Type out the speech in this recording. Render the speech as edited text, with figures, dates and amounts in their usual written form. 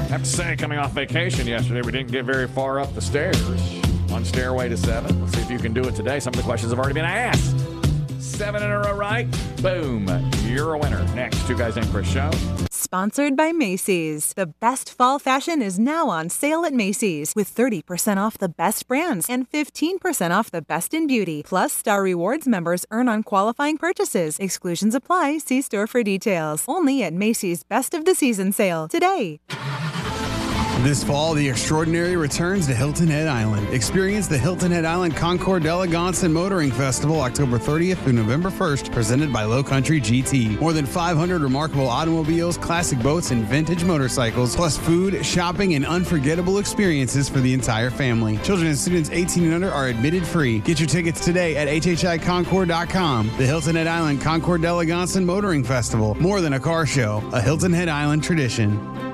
have to say, coming off vacation yesterday, we didn't get very far up the stairs on Stairway to 7. Let's see if you can do it today. Some of the questions have already been asked. 7 in a row right. Boom. You're a winner. Next, Two Guys Named Chris show. Sponsored by Macy's. The best fall fashion is now on sale at Macy's with 30% off the best brands and 15% off the best in beauty. Plus, Star Rewards members earn on qualifying purchases. Exclusions apply. See store for details. Only at Macy's Best of the Season sale today. This fall, the extraordinary returns to Hilton Head Island. Experience the Hilton Head Island Concours d'Elegance and Motoring Festival October 30th through November 1st, presented by Low Country GT. More than 500 remarkable automobiles, classic boats, and vintage motorcycles, plus food, shopping, and unforgettable experiences for the entire family. Children and students 18 and under are admitted free. Get your tickets today at hhiconcours.com. The Hilton Head Island Concours d'Elegance and Motoring Festival. More than a car show, a Hilton Head Island tradition.